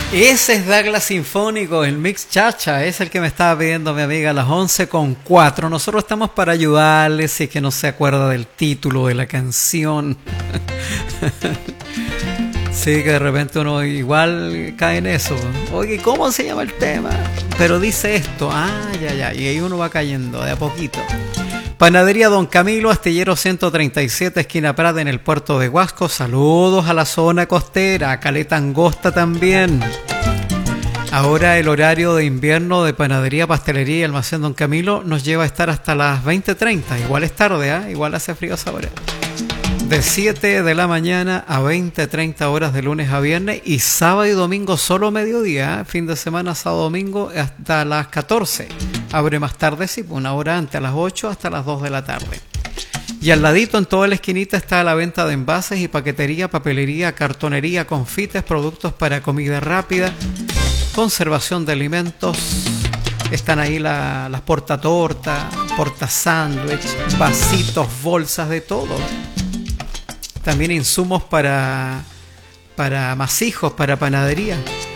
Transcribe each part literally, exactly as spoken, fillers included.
Ese es Douglas Sinfónico, el Mix Chacha, es el que me estaba pidiendo mi amiga a las once con cuatro. Nosotros estamos para ayudarle si es que no se acuerda del título de la canción. Sí, que de repente uno igual cae en eso. Oye, ¿cómo se llama el tema? Pero dice esto, ah, ya, ya, y ahí uno va cayendo de a poquito. Panadería Don Camilo, Astillero ciento treinta y siete, esquina Prada, en el puerto de Huasco. Saludos a la zona costera, a Caleta Angosta también. Ahora el horario de invierno de Panadería, Pastelería y Almacén Don Camilo nos lleva a estar hasta las veinte treinta. Igual es tarde, ¿eh? Igual hace frío esa hora. De siete de la mañana a veinte treinta horas de lunes a viernes, y sábado y domingo solo mediodía, ¿eh? Fin de semana, sábado domingo hasta las catorce. Abre más tarde, sí, una hora antes, a las ocho hasta las dos de la tarde. Y al ladito, en toda la esquinita, está la venta de envases y paquetería, papelería, cartonería, confites, productos para comida rápida, conservación de alimentos. Están ahí la, las portatortas, portasándwich, vasitos, bolsas, de todo. También insumos para, para amasijos, para panadería.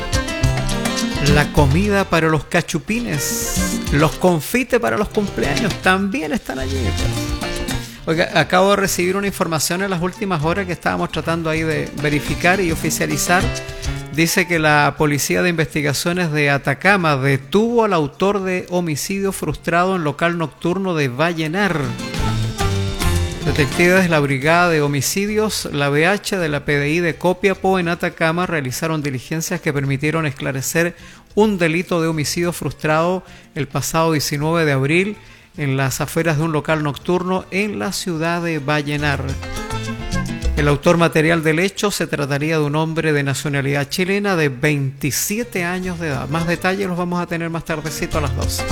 La comida para los cachupines, los confites para los cumpleaños, también están allí. Pues. Oiga, acabo de recibir una información en las últimas horas que estábamos tratando ahí de verificar y oficializar. Dice que la Policía de Investigaciones de Atacama detuvo al autor de homicidio frustrado en local nocturno de Vallenar. Detectives de la Brigada de Homicidios, la B H de la P D I de Copiapó en Atacama, realizaron diligencias que permitieron esclarecer un delito de homicidio frustrado el pasado diecinueve de abril en las afueras de un local nocturno en la ciudad de Vallenar. El autor material del hecho se trataría de un hombre de nacionalidad chilena de veintisiete años de edad. Más detalles los vamos a tener más tardecito a las doce.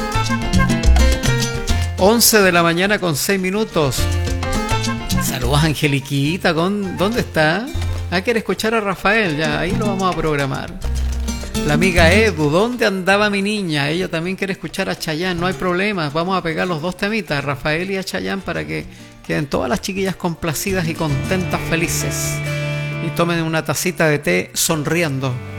once de la mañana con seis minutos. Saludos, Angeliquita, ¿con dónde está? Ah, quiere escuchar a Rafael, ya, ahí lo vamos a programar. La amiga Edu, ¿dónde andaba mi niña? Ella también quiere escuchar a Chayanne, no hay problema, vamos a pegar los dos temitas, a Rafael y a Chayanne, para que queden todas las chiquillas complacidas y contentas, felices. Y tomen una tacita de té sonriendo.